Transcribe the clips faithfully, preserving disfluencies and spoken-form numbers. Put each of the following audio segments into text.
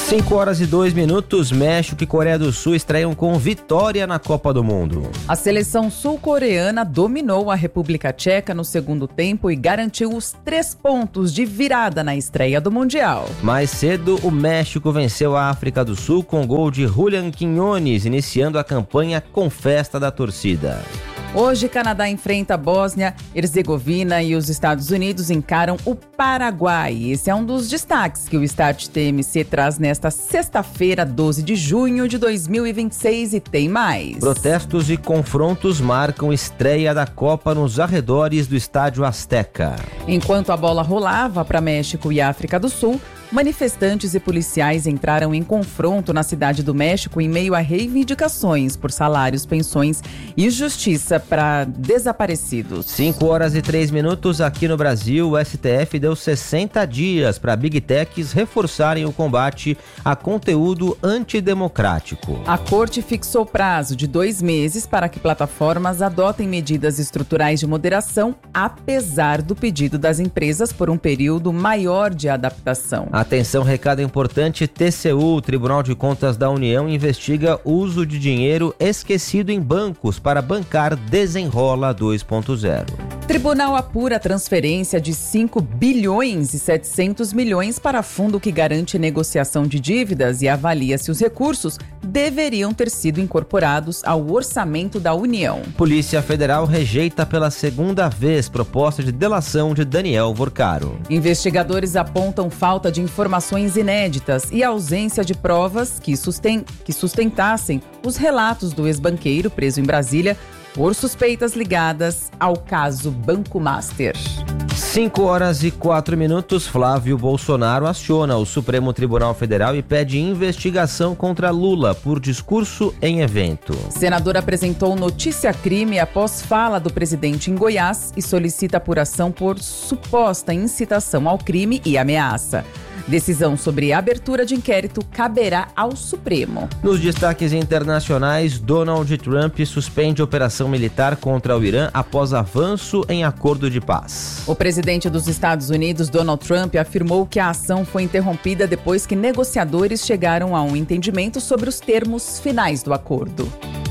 cinco horas e dois minutos, México e Coreia do Sul estreiam com vitória na Copa do Mundo. A seleção sul-coreana dominou a República Tcheca no segundo tempo e garantiu os três pontos de virada na estreia do Mundial. Mais cedo, o México venceu a África do Sul com gol de Julián Quiñones, iniciando a campanha com festa da torcida. Hoje, Canadá enfrenta a Bósnia, Herzegovina e os Estados Unidos encaram o Paraguai. Esse é um dos destaques que o Start T M C traz nesta sexta-feira, doze de junho de dois mil e vinte e seis, e tem mais. Protestos e confrontos marcam estreia da Copa nos arredores do Estádio Azteca. Enquanto a bola rolava para México e África do Sul, manifestantes e policiais entraram em confronto na cidade do México em meio a reivindicações por salários, pensões e justiça para desaparecidos. cinco horas e três minutos aqui no Brasil, o S T F deu sessenta dias para Big Techs reforçarem o combate a conteúdo antidemocrático. A corte fixou prazo de dois meses para que plataformas adotem medidas estruturais de moderação, apesar do pedido das empresas por um período maior de adaptação. Atenção, recado importante, T C U, Tribunal de Contas da União, investiga uso de dinheiro esquecido em bancos para bancar Desenrola dois ponto zero. Tribunal apura a transferência de cinco bilhões e setecentos milhões para fundo que garante negociação de dívidas e avalia se os recursos deveriam ter sido incorporados ao orçamento da União. Polícia Federal rejeita pela segunda vez proposta de delação de Daniel Vorcaro. Investigadores apontam falta de informações inéditas e ausência de provas que, susten- que sustentassem os relatos do ex-banqueiro preso em Brasília por suspeitas ligadas ao caso Banco Master. cinco horas e quatro minutos, Flávio Bolsonaro aciona o Supremo Tribunal Federal e pede investigação contra Lula por discurso em evento. Senador apresentou notícia-crime após fala do presidente em Goiás e solicita apuração por suposta incitação ao crime e ameaça. Decisão sobre abertura de inquérito caberá ao Supremo. Nos destaques internacionais, Donald Trump suspende operação militar contra o Irã após avanço em acordo de paz. O presidente dos Estados Unidos, Donald Trump, afirmou que a ação foi interrompida depois que negociadores chegaram a um entendimento sobre os termos finais do acordo.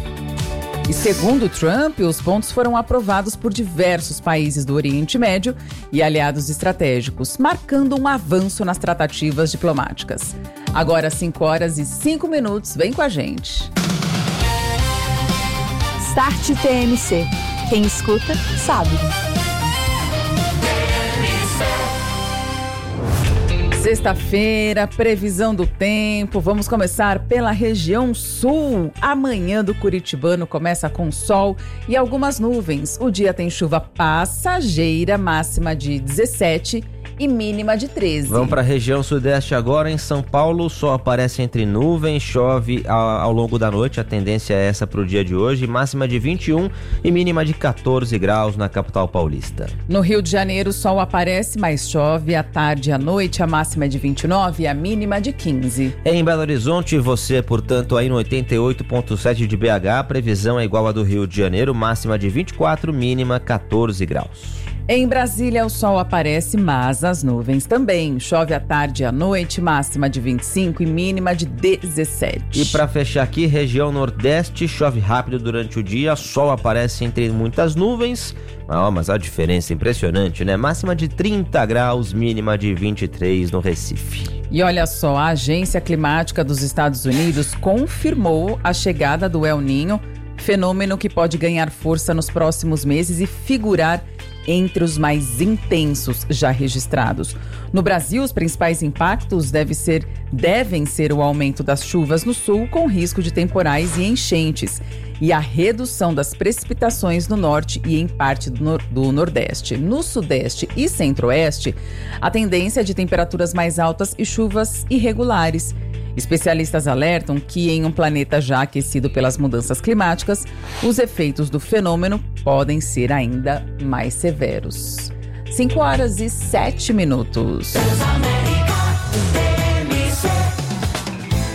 E segundo Trump, os pontos foram aprovados por diversos países do Oriente Médio e aliados estratégicos, marcando um avanço nas tratativas diplomáticas. Agora, cinco horas e cinco minutos, vem com a gente. Start T M C. Quem escuta, sabe. Sexta-feira, previsão do tempo, vamos começar pela região sul. Amanhã do Curitibano começa com sol e algumas nuvens. O dia tem chuva passageira, máxima de dezessete e mínima de treze. Vamos para a região sudeste agora. Em São Paulo, o sol aparece entre nuvens, chove ao, ao longo da noite. A tendência é essa para o dia de hoje. Máxima de vinte e um e mínima de quatorze graus na capital paulista. No Rio de Janeiro, o sol aparece, mas chove à tarde e à noite. A máxima é de vinte e nove e a mínima de quinze. Em Belo Horizonte, você, portanto, aí no oitenta e oito ponto sete de B H, a previsão é igual a do Rio de Janeiro, máxima de vinte e quatro, mínima quatorze graus. Em Brasília, o sol aparece, mas as nuvens também. Chove à tarde e à noite, máxima de vinte e cinco e mínima de dezessete. E para fechar aqui, região nordeste, chove rápido durante o dia, sol aparece entre muitas nuvens. Ah, mas a diferença é impressionante, né? Máxima de trinta graus, mínima de vinte e três no Recife. E olha só, a Agência Climática dos Estados Unidos confirmou a chegada do El Niño, fenômeno que pode ganhar força nos próximos meses e figurar entre os mais intensos já registrados. No Brasil, os principais impactos deve ser, devem ser o aumento das chuvas no sul, com risco de temporais e enchentes, e a redução das precipitações no norte e em parte do, nor- do nordeste. No sudeste e centro-oeste, a tendência é de temperaturas mais altas e chuvas irregulares. Especialistas alertam que, em um planeta já aquecido pelas mudanças climáticas, os efeitos do fenômeno podem ser ainda mais severos. cinco horas e sete minutos.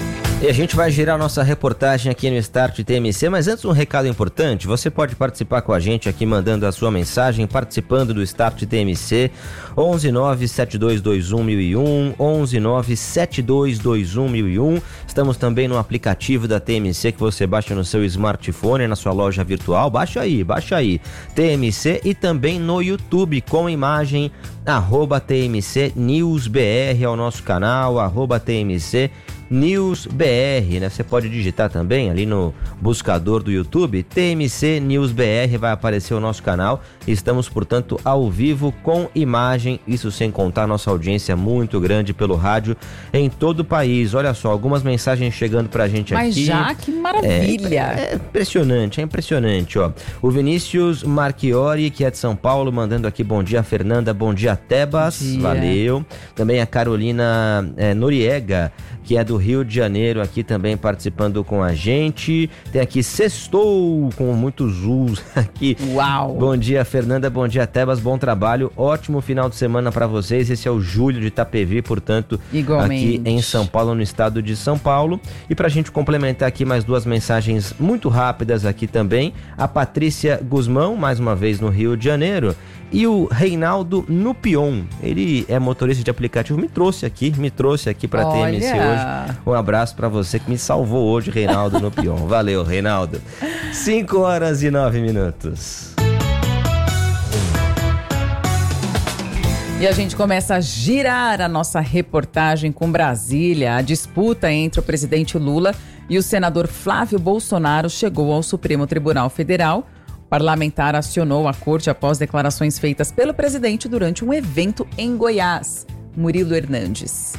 a gente vai girar nossa reportagem aqui no Start T M C, mas antes um recado importante, você pode participar com a gente aqui mandando a sua mensagem, participando do Start T M C, onze nove sete dois dois um mil e um, onze nove sete dois dois um mil e um, estamos também no aplicativo da T M C que você baixa no seu smartphone, na sua loja virtual, baixa aí, baixa aí, T M C, e também no YouTube com imagem, arroba T M C News B R é o nosso canal, arroba T M C News B R, né? Você pode digitar também ali no buscador do YouTube, T M C News B R, vai aparecer o nosso canal. Estamos, portanto, ao vivo com imagem, isso sem contar nossa audiência muito grande pelo rádio em todo o país. Olha só, algumas mensagens chegando pra gente Mas aqui. Mas já, que maravilha! É, é impressionante, é impressionante, ó. O Vinícius Marchiori, que é de São Paulo, mandando aqui bom dia, Fernanda, bom dia, Tebas, bom dia. Valeu. Também a Carolina é, Noriega, que é do Rio de Janeiro, aqui também participando com a gente. Tem aqui Sextou, com muitos U's aqui. Uau! Bom dia, Fernanda, bom dia, Tebas, bom trabalho, ótimo final de semana para vocês. Esse é o Júlio de Itapevi, portanto, igualmente, aqui em São Paulo, no estado de São Paulo. E pra gente complementar aqui mais duas mensagens muito rápidas aqui também, a Patrícia Guzmão, mais uma vez no Rio de Janeiro, e o Reinaldo Nupion, ele é motorista de aplicativo, me trouxe aqui, me trouxe aqui pra T M C hoje. Um abraço pra você que me salvou hoje, Reinaldo Nupion. Valeu, Reinaldo. cinco horas e nove minutos. E a gente começa a girar a nossa reportagem com Brasília. A disputa entre o presidente Lula e o senador Flávio Bolsonaro chegou ao Supremo Tribunal Federal. O parlamentar acionou a corte após declarações feitas pelo presidente durante um evento em Goiás. Murilo Hernandes.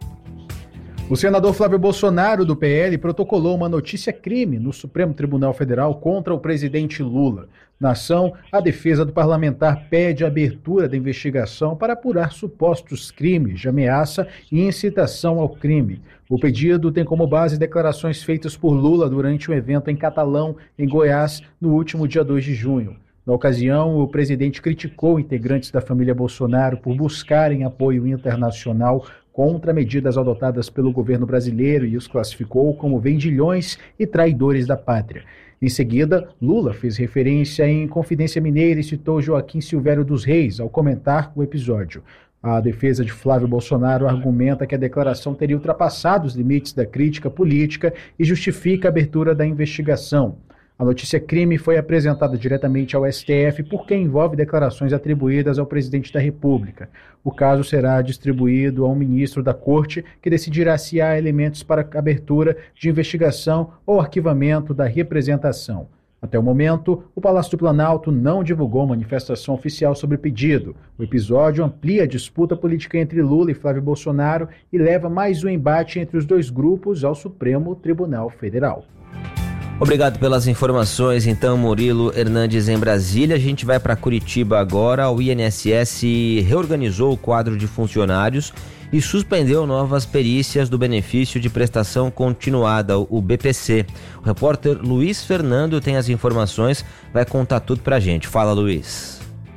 O senador Flávio Bolsonaro, do P L, protocolou uma notícia-crime no Supremo Tribunal Federal contra o presidente Lula. Na ação, a defesa do parlamentar pede a abertura da investigação para apurar supostos crimes de ameaça e incitação ao crime. O pedido tem como base declarações feitas por Lula durante um evento em Catalão, em Goiás, no último dia dois de junho. Na ocasião, o presidente criticou integrantes da família Bolsonaro por buscarem apoio internacional contra medidas adotadas pelo governo brasileiro e os classificou como vendilhões e traidores da pátria. Em seguida, Lula fez referência em Confidência Mineira e citou Joaquim Silvério dos Reis ao comentar o episódio. A defesa de Flávio Bolsonaro argumenta que a declaração teria ultrapassado os limites da crítica política e justifica a abertura da investigação. A notícia-crime foi apresentada diretamente ao S T F porque envolve declarações atribuídas ao presidente da República. O caso será distribuído a um ministro da Corte, que decidirá se há elementos para abertura de investigação ou arquivamento da representação. Até o momento, o Palácio do Planalto não divulgou manifestação oficial sobre o pedido. O episódio amplia a disputa política entre Lula e Flávio Bolsonaro e leva mais um embate entre os dois grupos ao Supremo Tribunal Federal. Obrigado pelas informações, então, Murilo Hernandes em Brasília. A gente vai para Curitiba agora. O I N S S reorganizou o quadro de funcionários e suspendeu novas perícias do benefício de prestação continuada, o B P C. O repórter Luiz Fernando tem as informações, vai contar tudo pra gente. Fala, Luiz.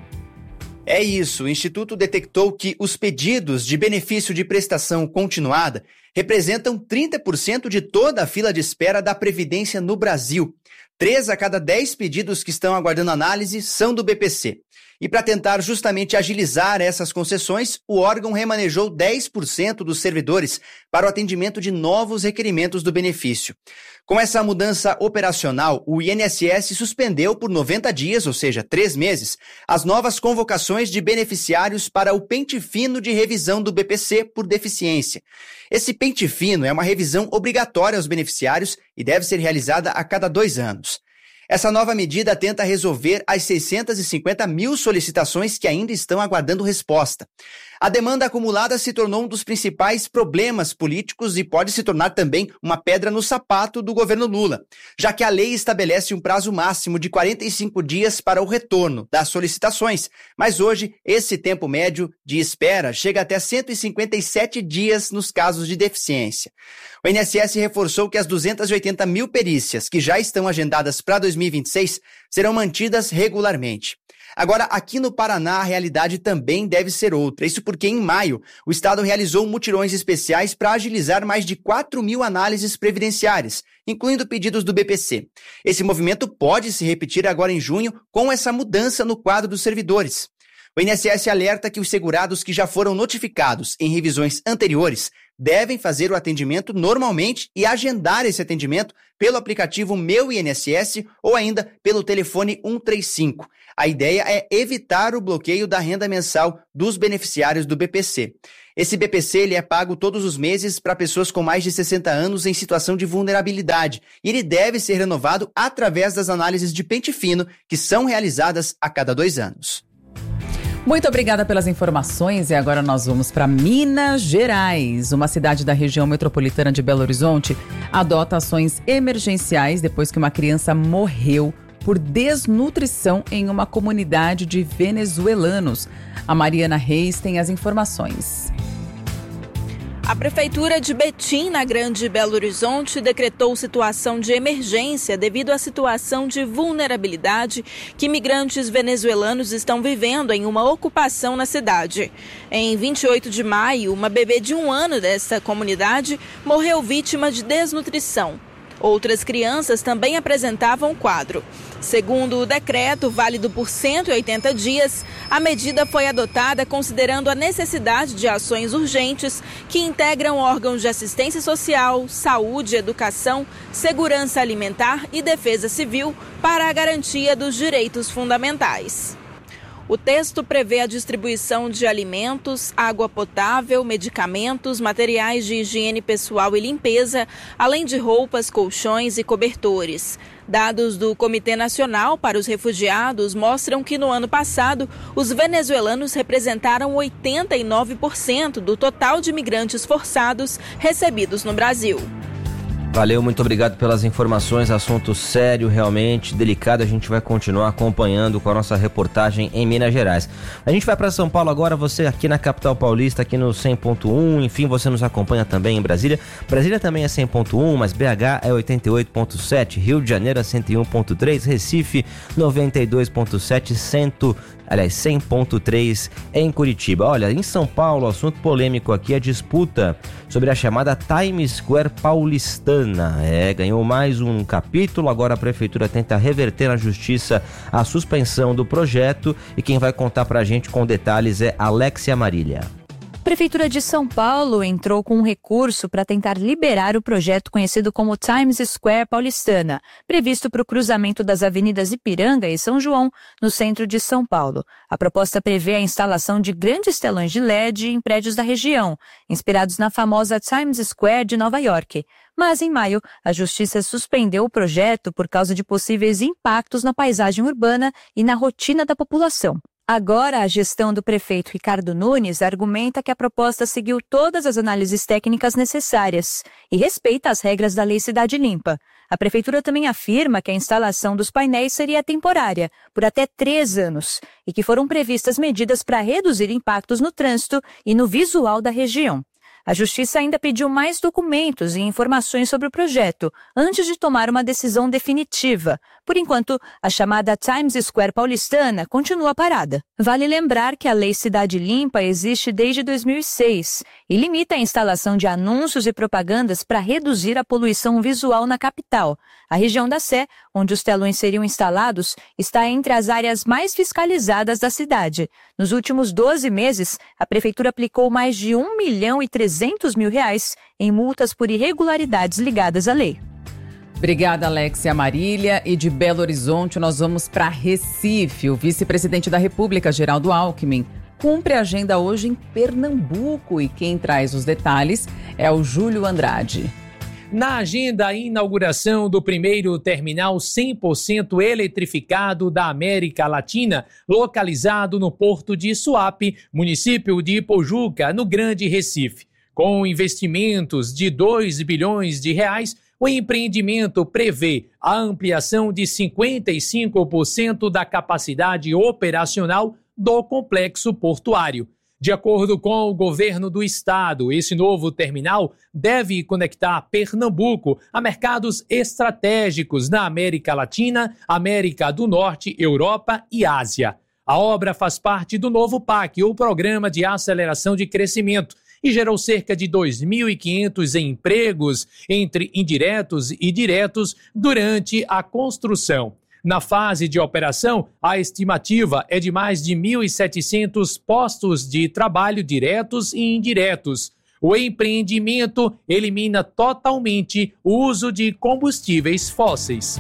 É isso, o Instituto detectou que os pedidos de benefício de prestação continuada representam trinta por cento de toda a fila de espera da Previdência no Brasil. Três a cada dez pedidos que estão aguardando análise são do B P C. E para tentar justamente agilizar essas concessões, o órgão remanejou dez por cento dos servidores para o atendimento de novos requerimentos do benefício. Com essa mudança operacional, o I N S S suspendeu por noventa dias, ou seja, três meses, as novas convocações de beneficiários para o pente fino de revisão do B P C por deficiência. Esse pente fino é uma revisão obrigatória aos beneficiários e deve ser realizada a cada dois anos. Essa nova medida tenta resolver as seiscentas e cinquenta mil solicitações que ainda estão aguardando resposta. A demanda acumulada se tornou um dos principais problemas políticos e pode se tornar também uma pedra no sapato do governo Lula, já que a lei estabelece um prazo máximo de quarenta e cinco dias para o retorno das solicitações, mas hoje esse tempo médio de espera chega até cento e cinquenta e sete dias nos casos de deficiência. O I N S S reforçou que as duzentas e oitenta mil perícias que já estão agendadas para dois mil e vinte e seis serão mantidas regularmente. Agora, aqui no Paraná, a realidade também deve ser outra. Isso porque, em maio, o Estado realizou mutirões especiais para agilizar mais de quatro mil análises previdenciárias, incluindo pedidos do B P C. Esse movimento pode se repetir agora em junho com essa mudança no quadro dos servidores. O I N S S alerta que os segurados que já foram notificados em revisões anteriores devem fazer o atendimento normalmente e agendar esse atendimento pelo aplicativo Meu I N S S ou ainda pelo telefone um três cinco. A ideia é evitar o bloqueio da renda mensal dos beneficiários do B P C. Esse B P C ele é pago todos os meses para pessoas com mais de sessenta anos em situação de vulnerabilidade e ele deve ser renovado através das análises de pente fino que são realizadas a cada dois anos. Muito obrigada pelas informações e agora nós vamos para Minas Gerais. Uma cidade da região metropolitana de Belo Horizonte adota ações emergenciais depois que uma criança morreu por desnutrição em uma comunidade de venezuelanos. A Mariana Reis tem as informações. A Prefeitura de Betim, na Grande Belo Horizonte, decretou situação de emergência devido à situação de vulnerabilidade que imigrantes venezuelanos estão vivendo em uma ocupação na cidade. Em vinte e oito de maio, uma bebê de um ano dessa comunidade morreu vítima de desnutrição. Outras crianças também apresentavam o quadro. Segundo o decreto, válido por cento e oitenta dias, a medida foi adotada considerando a necessidade de ações urgentes que integram órgãos de assistência social, saúde, educação, segurança alimentar e defesa civil para a garantia dos direitos fundamentais. O texto prevê a distribuição de alimentos, água potável, medicamentos, materiais de higiene pessoal e limpeza, além de roupas, colchões e cobertores. Dados do Comitê Nacional para os Refugiados mostram que no ano passado, os venezuelanos representaram oitenta e nove por cento do total de imigrantes forçados recebidos no Brasil. Valeu, muito obrigado pelas informações, assunto sério, realmente delicado, a gente vai continuar acompanhando com a nossa reportagem em Minas Gerais. A gente vai para São Paulo agora, você aqui na capital paulista, aqui no cem ponto um, enfim, você nos acompanha também em Brasília. Brasília também é cem ponto um, mas B H é oitenta e oito ponto sete, Rio de Janeiro é cento e um ponto três, Recife noventa e dois ponto sete, Cento aliás, cem ponto três em Curitiba. Olha, em São Paulo, o assunto polêmico aqui é a disputa sobre a chamada Times Square paulistana. É, ganhou mais um capítulo, agora a prefeitura tenta reverter na justiça a suspensão do projeto e quem vai contar pra gente com detalhes é Alexia Marília. A Prefeitura de São Paulo entrou com um recurso para tentar liberar o projeto conhecido como Times Square paulistana, previsto para o cruzamento das avenidas Ipiranga e São João, no centro de São Paulo. A proposta prevê a instalação de grandes telões de L E D em prédios da região, inspirados na famosa Times Square de Nova York. Mas, em maio, a Justiça suspendeu o projeto por causa de possíveis impactos na paisagem urbana e na rotina da população. Agora, a gestão do prefeito Ricardo Nunes argumenta que a proposta seguiu todas as análises técnicas necessárias e respeita as regras da Lei Cidade Limpa. A prefeitura também afirma que a instalação dos painéis seria temporária, por até três anos, e que foram previstas medidas para reduzir impactos no trânsito e no visual da região. A Justiça ainda pediu mais documentos e informações sobre o projeto, antes de tomar uma decisão definitiva. Por enquanto, a chamada Times Square paulistana continua parada. Vale lembrar que a Lei Cidade Limpa existe desde dois mil e seis e limita a instalação de anúncios e propagandas para reduzir a poluição visual na capital. A região da Sé, onde os telões seriam instalados, está entre as áreas mais fiscalizadas da cidade. Nos últimos doze meses, a Prefeitura aplicou mais de um milhão e trezentos mil reais em multas por irregularidades ligadas à lei. Obrigada, Alexia Marília. E de Belo Horizonte, nós vamos para Recife. O vice-presidente da República, Geraldo Alckmin, cumpre a agenda hoje em Pernambuco. E quem traz os detalhes é o Júlio Andrade. Na agenda, a inauguração do primeiro terminal cem por cento eletrificado da América Latina, localizado no porto de Suape, município de Ipojuca, no Grande Recife. Com investimentos de dois bilhões de reais, o empreendimento prevê a ampliação de cinquenta e cinco por cento da capacidade operacional do complexo portuário. De acordo com o governo do estado, esse novo terminal deve conectar Pernambuco a mercados estratégicos na América Latina, América do Norte, Europa e Ásia. A obra faz parte do novo P A C, o Programa de Aceleração de Crescimento, e gerou cerca de dois mil e quinhentos empregos, entre indiretos e diretos, durante a construção. Na fase de operação, a estimativa é de mais de mil e setecentos postos de trabalho diretos e indiretos. O empreendimento elimina totalmente o uso de combustíveis fósseis.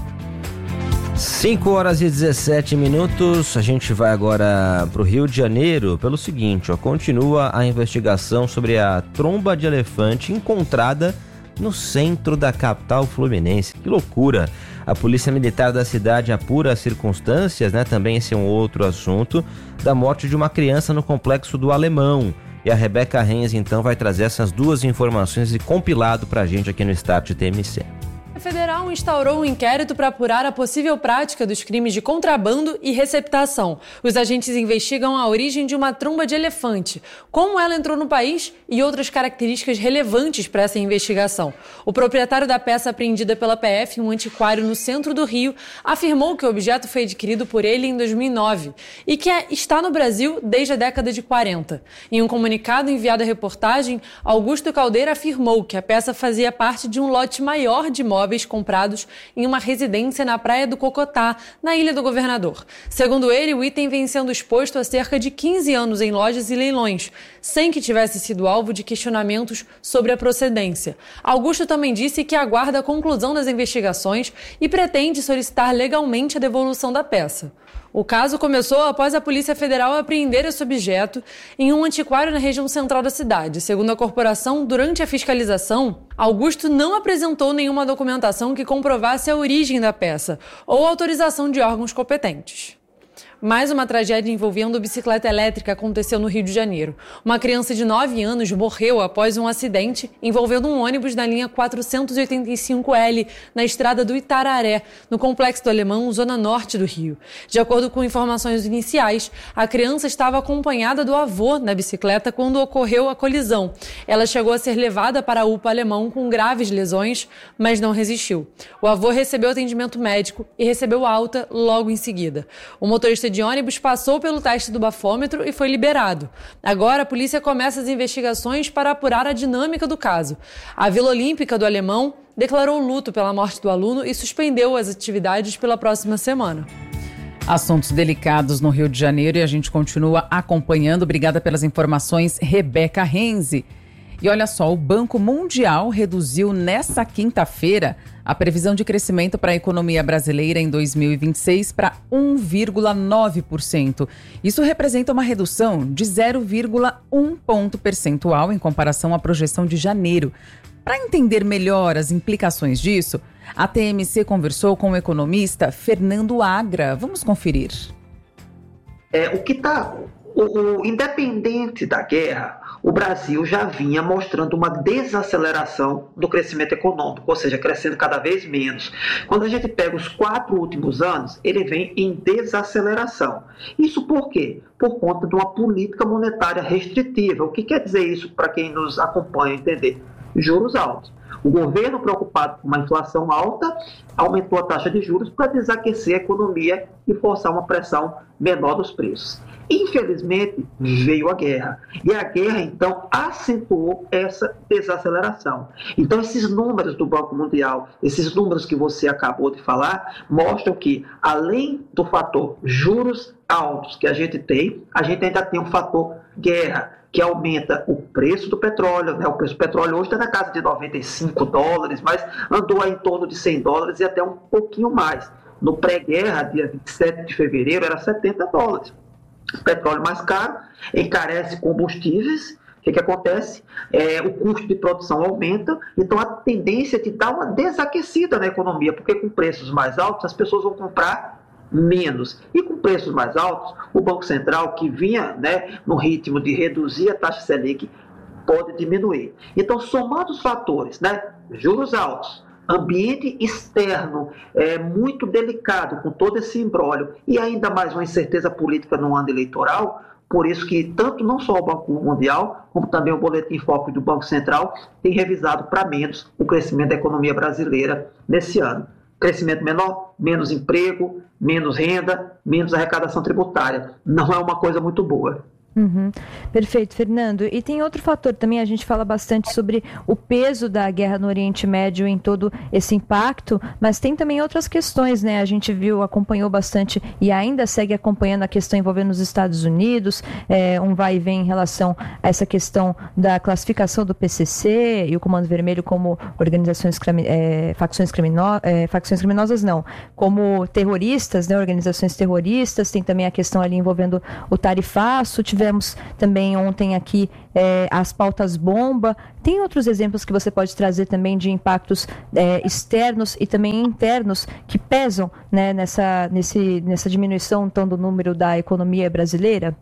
cinco horas e dezessete minutos, a gente vai agora para o Rio de Janeiro pelo seguinte, ó, continua a investigação sobre a tromba de elefante encontrada no centro da capital fluminense. Que loucura! A Polícia Militar da cidade apura as circunstâncias, né? Também esse é um outro assunto, da morte de uma criança no Complexo do Alemão. E a Rebeca Renz, então, vai trazer essas duas informações e compilado pra gente aqui no Start T M C. A Federal instaurou um inquérito para apurar a possível prática dos crimes de contrabando e receptação. Os agentes investigam a origem de uma tromba de elefante, como ela entrou no país e outras características relevantes para essa investigação. O proprietário da peça apreendida pela P F, um antiquário no centro do Rio, afirmou que o objeto foi adquirido por ele em dois mil e nove e que está no Brasil desde a década de quarenta. Em um comunicado enviado à reportagem, Augusto Caldeira afirmou que a peça fazia parte de um lote maior de móveis comprados em uma residência na Praia do Cocotá, na Ilha do Governador. Segundo ele, o item vem sendo exposto há cerca de quinze anos em lojas e leilões, sem que tivesse sido alvo de questionamentos sobre a procedência. Augusto também disse que aguarda a conclusão das investigações e pretende solicitar legalmente a devolução da peça. O caso começou após a Polícia Federal apreender esse objeto em um antiquário na região central da cidade. Segundo a corporação, durante a fiscalização, Augusto não apresentou nenhuma documentação que comprovasse a origem da peça ou autorização de órgãos competentes. Mais uma tragédia envolvendo bicicleta elétrica aconteceu no Rio de Janeiro. Uma criança de nove anos morreu após um acidente envolvendo um ônibus na linha quatrocentos e oitenta e cinco L, na estrada do Itararé, no Complexo do Alemão, zona norte do Rio. De acordo com informações iniciais, a criança estava acompanhada do avô na bicicleta quando ocorreu a colisão. Ela chegou a ser levada para a U P A Alemão com graves lesões, mas não resistiu. O avô recebeu atendimento médico e recebeu alta logo em seguida. O motorista de ônibus passou pelo teste do bafômetro e foi liberado. Agora, a polícia começa as investigações para apurar a dinâmica do caso. A Vila Olímpica do Alemão declarou luto pela morte do aluno e suspendeu as atividades pela próxima semana. Assuntos delicados no Rio de Janeiro e a gente continua acompanhando. Obrigada pelas informações, Rebeca Renzi. E olha só, o Banco Mundial reduziu nesta quinta-feira a previsão de crescimento para a economia brasileira em dois mil e vinte e seis para um vírgula nove por cento. Isso representa uma redução de zero vírgula um ponto percentual em comparação à projeção de janeiro. Para entender melhor as implicações disso, a T M C conversou com o economista Fernando Agra. Vamos conferir. É, o que está... O, o, independente da guerra, o Brasil já vinha mostrando uma desaceleração do crescimento econômico, ou seja, crescendo cada vez menos. Quando a gente pega os quatro últimos anos, ele vem em desaceleração. Isso por quê? Por conta de uma política monetária restritiva. O que quer dizer isso para quem nos acompanha entender? Juros altos. O governo, preocupado com uma inflação alta, aumentou a taxa de juros para desaquecer a economia e forçar uma pressão menor dos preços. Infelizmente, veio a guerra. E a guerra, então, acentuou essa desaceleração. Então, esses números do Banco Mundial, esses números que você acabou de falar, mostram que, além do fator juros altos que a gente tem, a gente ainda tem um fator guerra, que aumenta o preço do petróleo, né? O preço do petróleo hoje está na casa de noventa e cinco dólares, mas andou aí em torno de cem dólares e até um pouquinho mais. No pré-guerra, dia vinte e sete de fevereiro, era setenta dólares. O petróleo mais caro encarece combustíveis. O que, que acontece? É, o custo de produção aumenta, então a tendência é de dar uma desaquecida na economia, porque com preços mais altos as pessoas vão comprar menos. E com preços mais altos, o Banco Central, que vinha, né, no ritmo de reduzir a taxa Selic, pode diminuir. Então, somando os fatores, né, juros altos, ambiente externo é, muito delicado com todo esse imbróglio e ainda mais uma incerteza política no ano eleitoral, por isso que tanto não só o Banco Mundial, como também o Boletim Focus do Banco Central tem revisado para menos o crescimento da economia brasileira nesse ano. crescimento menor, menos emprego, menos renda, menos arrecadação tributária. Não é uma coisa muito boa. Uhum. Perfeito, Fernando. E tem outro fator também, a gente fala bastante sobre o peso da guerra no Oriente Médio em todo esse impacto, mas tem também outras questões, né? A gente viu, acompanhou bastante e ainda segue acompanhando a questão envolvendo os Estados Unidos, é, um vai e vem em relação a essa questão da classificação do P C C e o Comando Vermelho como organizações, é, facções, crimino, é, facções criminosas, não, como terroristas, né? Organizações terroristas. Tem também a questão ali envolvendo o tarifaço. Tivemos também ontem aqui é, as pautas bomba. Tem outros exemplos que você pode trazer também de impactos é, externos e também internos que pesam, né, nessa, nesse, nessa diminuição então, do número da economia brasileira?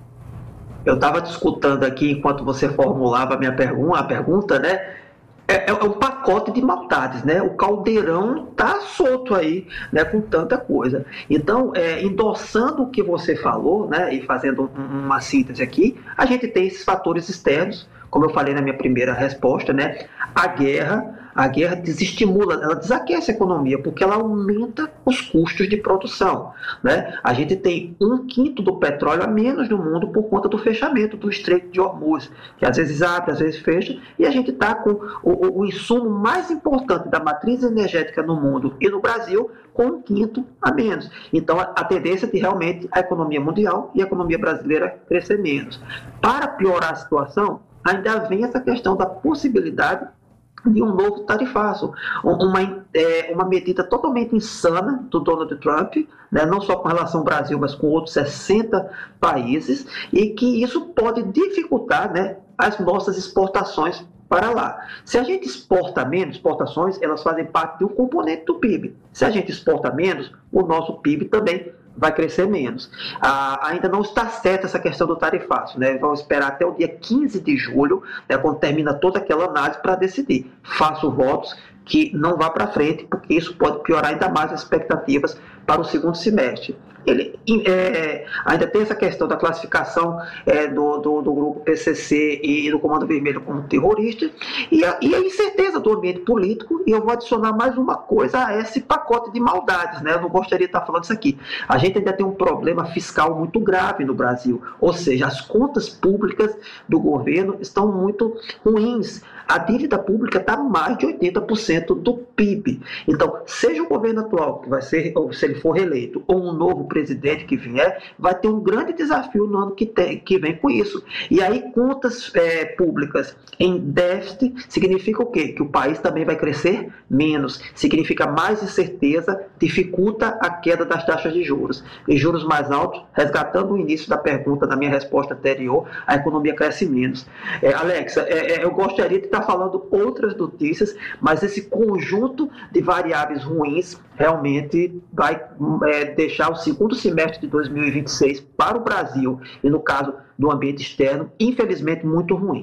Eu estava te escutando aqui enquanto você formulava a minha pergunta, a pergunta, né? É, é um pacote de maldades, né? O caldeirão tá solto aí, né? Com tanta coisa. Então, é, endossando o que você falou, né? E fazendo um, uma síntese aqui, a gente tem esses fatores externos, como eu falei na minha primeira resposta, né? A guerra, a guerra desestimula, ela desaquece a economia, porque ela aumenta os custos de produção, né? A gente tem um quinto do petróleo a menos no mundo por conta do fechamento do Estreito de Hormuz, que às vezes abre, às vezes fecha, e a gente está com o, o, o insumo mais importante da matriz energética no mundo e no Brasil com um quinto a menos. Então, a, a tendência é de realmente a economia mundial e a economia brasileira crescer menos. Para piorar a situação, ainda vem essa questão da possibilidade de um novo tarifaço, uma, é, uma medida totalmente insana do Donald Trump, né, não só com relação ao Brasil, mas com outros sessenta países, e que isso pode dificultar, né, as nossas exportações para lá. Se a gente exporta menos, exportações, elas fazem parte de um componente do P I B. Se a gente exporta menos, o nosso P I B também vai crescer menos. Ah, ainda não está certa essa questão do tarifaço, né? Vamos esperar até o dia quinze de julho, né, quando termina toda aquela análise, para decidir. Faço votos que não vá para frente, porque isso pode piorar ainda mais as expectativas para o segundo semestre. Ele é, ainda tem essa questão da classificação é, do, do, do grupo P C C e do Comando Vermelho como terrorista, e a, e a incerteza do ambiente político. E eu vou adicionar mais uma coisa a esse pacote de maldades, né? Eu não gostaria de estar falando isso aqui. A gente ainda tem um problema fiscal muito grave no Brasil, ou seja, as contas públicas do governo estão muito ruins. A dívida pública está mais de oitenta por cento do P I B. Então, seja o governo atual, que vai ser, ou se ele for reeleito, ou um novo presidente que vier, vai ter um grande desafio no ano que, tem, que vem com isso. E aí, contas é, públicas em déficit significa o quê? Que o país também vai crescer menos. Significa mais incerteza, dificulta a queda das taxas de juros. E juros mais altos, resgatando o início da pergunta, da minha resposta anterior, a economia cresce menos. É, Alexa, é, é, eu gostaria de estar falando outras notícias, mas esse conjunto de variáveis ruins realmente vai é, deixar o segundo semestre de dois mil e vinte e seis para o Brasil, e no caso do ambiente externo, infelizmente muito ruim.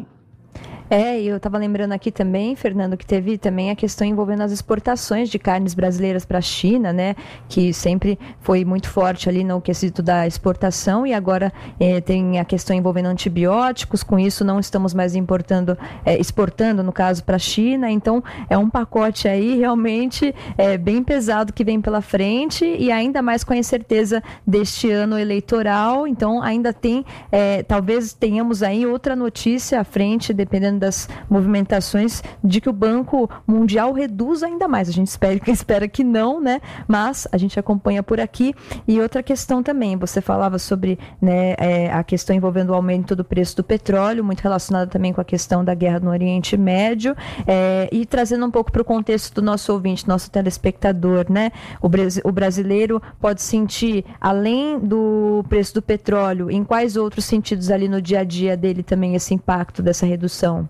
É, e eu estava lembrando aqui também, Fernando, que teve também a questão envolvendo as exportações de carnes brasileiras para a China, né, que sempre foi muito forte ali no quesito da exportação, e agora é, tem a questão envolvendo antibióticos. Com isso não estamos mais importando, é, exportando, no caso, para a China. Então é um pacote aí realmente é, bem pesado que vem pela frente, e ainda mais com a incerteza deste ano eleitoral. Então ainda tem, é, talvez tenhamos aí outra notícia à frente, dependendo das movimentações, de que o Banco Mundial reduz ainda mais. A gente espera, espera que não, né? Mas a gente acompanha por aqui. E outra questão também, você falava sobre, né, é, a questão envolvendo o aumento do preço do petróleo, muito relacionada também com a questão da guerra no Oriente Médio, é, e trazendo um pouco para o contexto do nosso ouvinte, nosso telespectador, né? O, o brasileiro pode sentir, além do preço do petróleo, em quais outros sentidos ali no dia a dia dele também esse impacto dessa redução?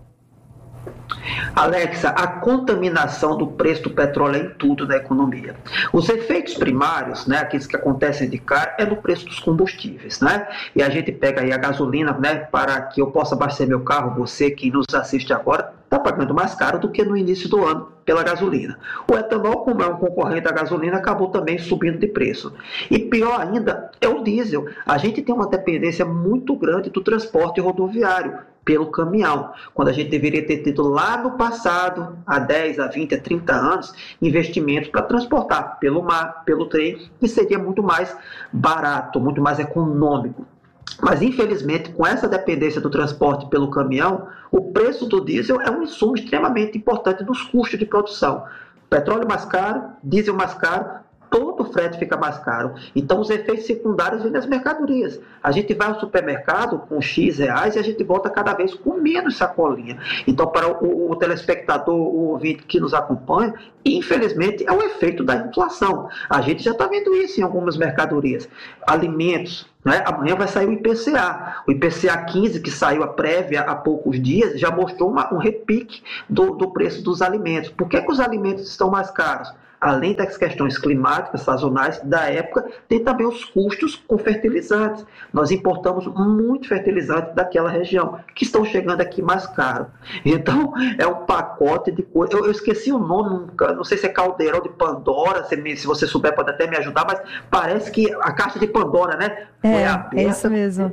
Alexa, a contaminação do preço do petróleo é em tudo na economia. Os efeitos primários, né, aqueles que acontecem de cara, é no preço dos combustíveis, né? E a gente pega aí a gasolina, né, para que eu possa abastecer meu carro. Você que nos assiste agora está pagando mais caro do que no início do ano pela gasolina. O etanol, como é um concorrente da gasolina, acabou também subindo de preço. E pior ainda é o diesel. A gente tem uma dependência muito grande do transporte rodoviário, pelo caminhão, quando a gente deveria ter tido lá no passado, há dez, a vinte, a trinta anos, investimentos para transportar pelo mar, pelo trem, que seria muito mais barato, muito mais econômico. Mas, infelizmente, com essa dependência do transporte pelo caminhão, o preço do diesel é um insumo extremamente importante nos custos de produção. Petróleo mais caro, diesel mais caro, todo o frete fica mais caro. Então, os efeitos secundários vêm nas mercadorias. A gente vai ao supermercado com X reais e a gente volta cada vez com menos sacolinha. Então, para o, o telespectador, o ouvinte que nos acompanha, infelizmente, é o efeito da inflação. A gente já está vendo isso em algumas mercadorias. Alimentos, né? Amanhã vai sair o I P C A. O I P C A quinze, que saiu a prévia há poucos dias, já mostrou uma, um repique do, do preço dos alimentos. Por que que os alimentos estão mais caros? Além das questões climáticas, sazonais da época, tem também os custos com fertilizantes. Nós importamos muito fertilizante daquela região, que estão chegando aqui mais caro. Então, é um pacote de coisas. Eu, eu esqueci o nome, não sei se é caldeirão de Pandora, se, me, se você souber pode até me ajudar, mas parece que a caixa de Pandora, né? É, foi aberta, é isso mesmo.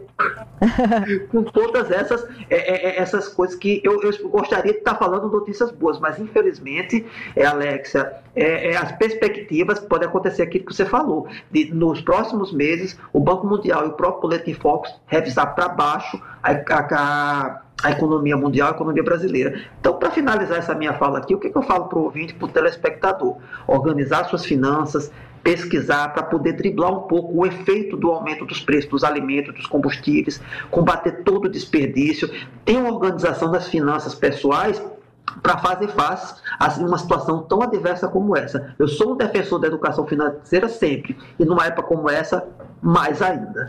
Com todas essas, é, é, essas coisas que eu, eu gostaria de estar falando notícias boas, mas infelizmente, é, Alexia, é, é as perspectivas, pode acontecer aquilo que você falou, de, nos próximos meses, o Banco Mundial e o próprio Boletim Focus revisar para baixo a, a, a economia mundial, a economia brasileira. Então, para finalizar essa minha fala aqui, o que, que eu falo para o ouvinte, para o telespectador? Organizar suas finanças, pesquisar para poder driblar um pouco o efeito do aumento dos preços dos alimentos, dos combustíveis, combater todo o desperdício, ter uma organização das finanças pessoais para fazer face a uma situação tão adversa como essa. Eu sou um defensor da educação financeira sempre, e numa época como essa, mais ainda.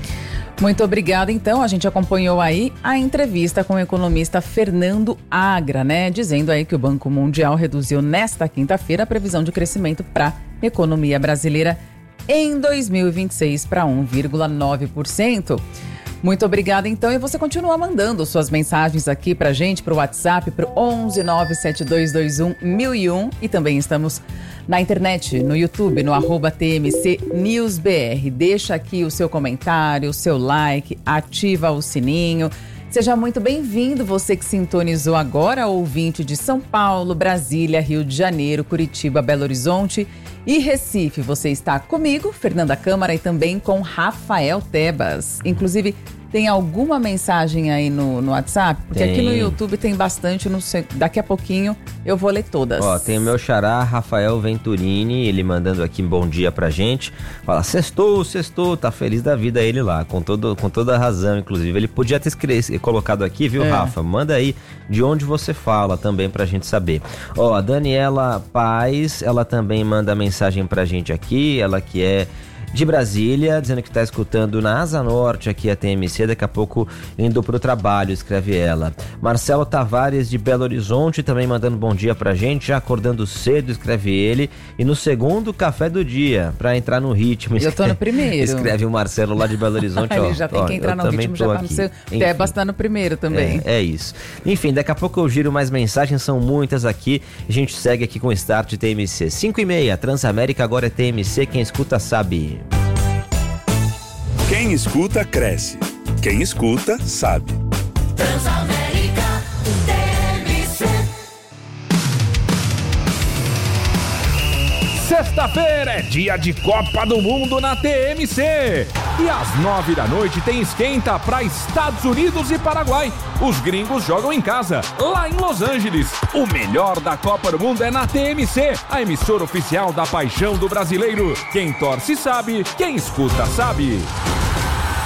Muito obrigada. Então, a gente acompanhou aí a entrevista com o economista Fernando Agra, né? Dizendo aí que o Banco Mundial reduziu nesta quinta-feira a previsão de crescimento para a economia brasileira em dois mil e vinte e seis para um vírgula nove por cento. Muito obrigada, então, e você continua mandando suas mensagens aqui pra gente, pro WhatsApp, pro onze nove sete dois dois um mil e um, e também estamos na internet, no YouTube, no arroba T M C News B R. Deixa aqui o seu comentário, o seu like, ativa o sininho. Seja muito bem-vindo, você que sintonizou agora, ouvinte de São Paulo, Brasília, Rio de Janeiro, Curitiba, Belo Horizonte e Recife. Você está comigo, Fernanda Câmara, e também com Rafael Tebas. Inclusive, tem alguma mensagem aí no, no WhatsApp? Porque tem. Aqui no YouTube tem bastante, não sei, daqui a pouquinho eu vou ler todas. Ó, tem o meu xará, Rafael Venturini, ele mandando aqui um bom dia pra gente. Fala, sextou, sextou, tá feliz da vida ele lá, com, todo, com toda a razão, inclusive. Ele podia ter escrito, colocado aqui, viu, é. Rafa? Manda aí de onde você fala também pra gente saber. Ó, a Daniela Paz, ela também manda mensagem pra gente aqui, ela que é de Brasília, dizendo que está escutando na Asa Norte aqui a T M C, daqui a pouco indo pro trabalho, escreve ela. Marcelo Tavares de Belo Horizonte também mandando bom dia pra gente, já acordando cedo, escreve ele, e no segundo café do dia, pra entrar no ritmo. Eu tô no primeiro. Escreve o Marcelo lá de Belo Horizonte. Ele ó, já tem ó, que entrar no ritmo, já tá no seu. Tebas tá no primeiro também. É, é isso. Enfim, daqui a pouco eu giro mais mensagens, são muitas aqui, a gente segue aqui com o Start T M C. cinco e meia, Transamérica agora é T M C, quem escuta sabe. Quem escuta, cresce. Quem escuta, sabe. Transamérica T M C. Sexta-feira é dia de Copa do Mundo na T M C. E às nove da noite tem esquenta para Estados Unidos e Paraguai. Os gringos jogam em casa, lá em Los Angeles. O melhor da Copa do Mundo é na T M C, a emissora oficial da paixão do brasileiro. Quem torce sabe, quem escuta sabe.